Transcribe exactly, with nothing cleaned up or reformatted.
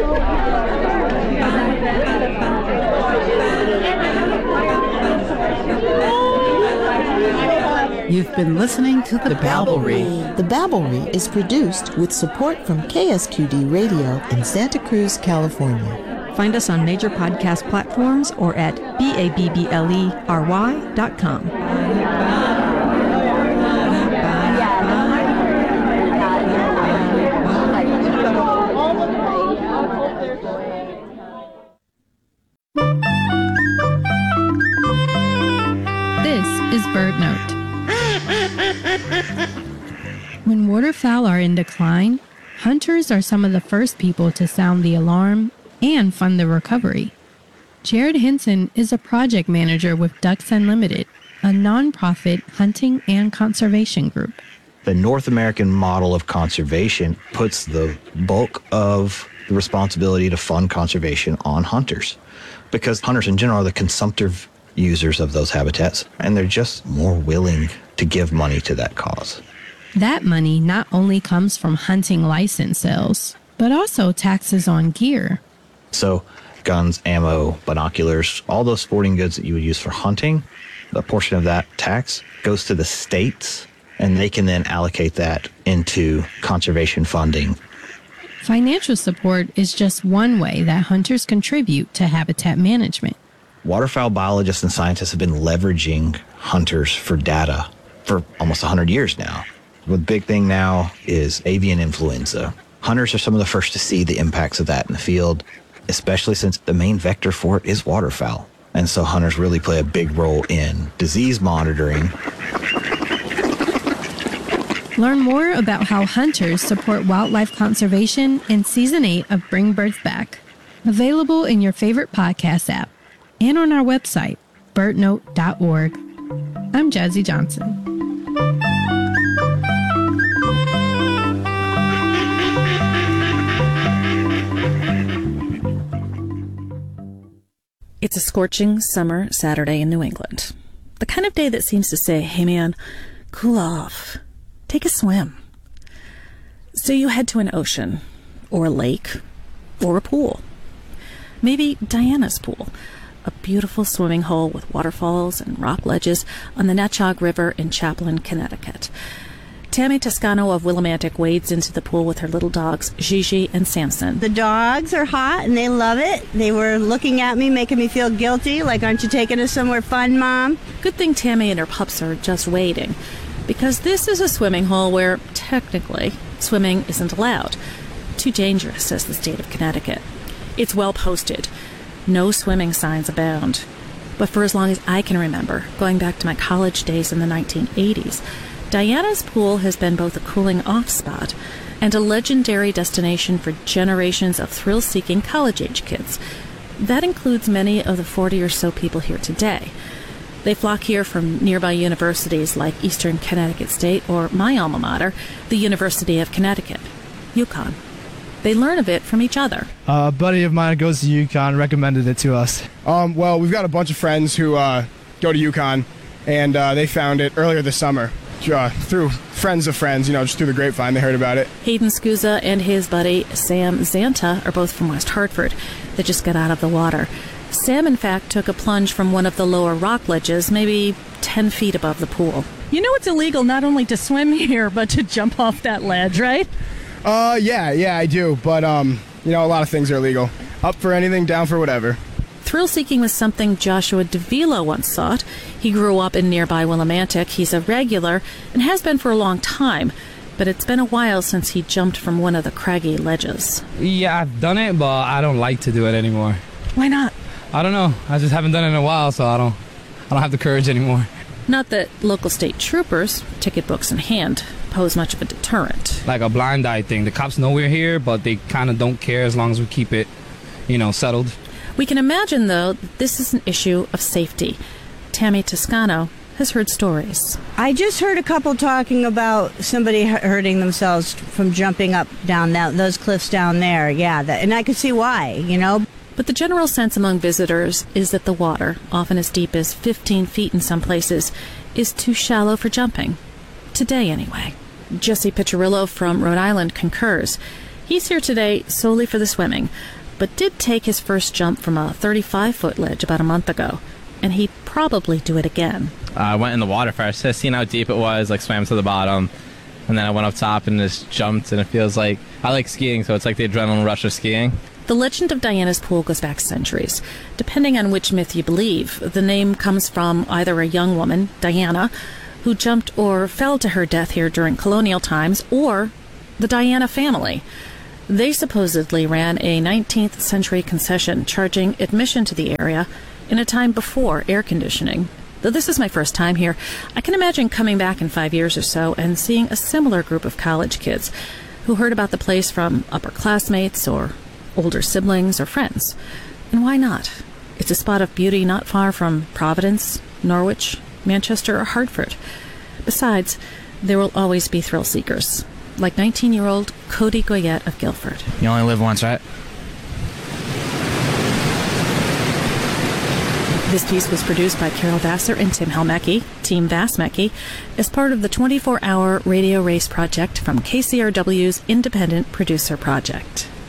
You've been listening to The, the Babblery. The Babblery is produced with support from K S Q D Radio in Santa Cruz, California. Find us on major podcast platforms or at B A B B L E R Y dot com. This is BirdNote. When waterfowl are in decline, hunters are some of the first people to sound the alarm and fund the recovery. Jared Hinson is a project manager with Ducks Unlimited, a nonprofit hunting and conservation group. The North American model of conservation puts the bulk of the responsibility to fund conservation on hunters, because hunters in general are the consumptive users of those habitats, and they're just more willing to give money to that cause. That money not only comes from hunting license sales, but also taxes on gear. So guns, ammo, binoculars, all those sporting goods that you would use for hunting, a portion of that tax goes to the states, and they can then allocate that into conservation funding. Financial support is just one way that hunters contribute to habitat management. Waterfowl biologists and scientists have been leveraging hunters for data for almost one hundred years now. The big thing now is avian influenza. Hunters are some of the first to see the impacts of that in the field, especially since the main vector for it is waterfowl. And so hunters really play a big role in disease monitoring. Learn more about how hunters support wildlife conservation in Season eight of Bring Birds Back. Available in your favorite podcast app and on our website, bird note dot org. I'm Jazzy Johnson. It's a scorching summer Saturday in New England. The kind of day that seems to say, hey man, cool off. Take a swim. So you head to an ocean, or a lake, or a pool. Maybe Diana's Pool, a beautiful swimming hole with waterfalls and rock ledges on the Natchog River in Chaplin, Connecticut. Tammy Toscano of Willimantic wades into the pool with her little dogs, Gigi and Samson. The dogs are hot and they love it. They were looking at me, making me feel guilty, like, aren't you taking us somewhere fun, Mom? Good thing Tammy and her pups are just wading, because this is a swimming hole where, technically, swimming isn't allowed. Too dangerous, says the state of Connecticut. It's well posted. No swimming signs abound. But for as long as I can remember, going back to my college days in the nineteen eighties, Diana's Pool has been both a cooling-off spot and a legendary destination for generations of thrill-seeking college-age kids. That includes many of the forty or so people here today. They flock here from nearby universities like Eastern Connecticut State or my alma mater, the University of Connecticut, UConn. They learn of it from each other. Uh, a buddy of mine goes to UConn, recommended it to us. Um, well, we've got a bunch of friends who uh, go to UConn, and uh, they found it earlier this summer. Uh, through friends of friends, you know, just through the grapevine, they heard about it. Hayden Scusa and his buddy Sam Zanta are both from West Hartford. They just got out of the water. Sam, in fact, took a plunge from one of the lower rock ledges, maybe ten feet above the pool. You know it's illegal not only to swim here, but to jump off that ledge, right? Uh, yeah, yeah, I do. But, um, you know, a lot of things are illegal. Up for anything, down for whatever. Thrill-seeking was something Joshua DeVilo once thought. He grew up in nearby Willimantic. He's a regular and has been for a long time, but it's been a while since he jumped from one of the craggy ledges. Yeah, I've done it, but I don't like to do it anymore. Why not? I don't know. I just haven't done it in a while, so I don't, I don't have the courage anymore. Not that local state troopers, ticket books in hand, pose much of a deterrent. Like a blind eye thing. The cops know we're here, but they kind of don't care as long as we keep it, you know, settled. We can imagine, though, that this is an issue of safety. Tammy Toscano has heard stories. I just heard a couple talking about somebody hurting themselves from jumping up down that, those cliffs down there. Yeah, that, and I could see why, you know. But the general sense among visitors is that the water, often as deep as fifteen feet in some places, is too shallow for jumping. Today, anyway. Jesse Piccirillo from Rhode Island concurs. He's here today solely for the swimming, but did take his first jump from a thirty-five foot ledge about a month ago, and he'd probably do it again. I went in the water first, I seen how deep it was, like swam to the bottom, and then I went up top and just jumped, and it feels like, I like skiing, so it's like the adrenaline rush of skiing. The legend of Diana's Pool goes back centuries. Depending on which myth you believe, the name comes from either a young woman, Diana, who jumped or fell to her death here during colonial times, or the Diana family. They supposedly ran a nineteenth century concession charging admission to the area in a time before air conditioning. Though this is my first time here, I can imagine coming back in five years or so and seeing a similar group of college kids who heard about the place from upper classmates or older siblings or friends. And why not? It's a spot of beauty not far from Providence, Norwich, Manchester, or Hartford. Besides, there will always be thrill seekers, like nineteen-year-old Cody Goyette of Guilford. You only live once, right? This piece was produced by Carol Vassar and Tim Helmecki, Team Vassmecki, as part of the twenty-four hour radio race project from K C R W's Independent Producer Project.